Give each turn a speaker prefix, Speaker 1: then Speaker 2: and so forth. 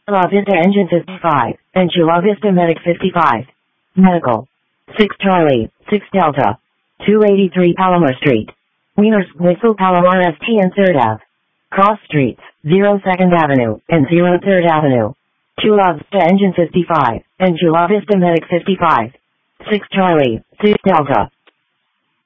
Speaker 1: La Vista Engine 55, and Chula Vista Medic 55. Medical. 6 Charlie, 6 Delta. 283 Palomar Street. Wieners, Whistle Palomar ST and 3rd Ave. Cross Streets, 0 2nd Avenue, and 0 3rd Avenue. Chula Vista Engine 55, and Chula Vista Medic 55. 6 Charlie, 6 Delta.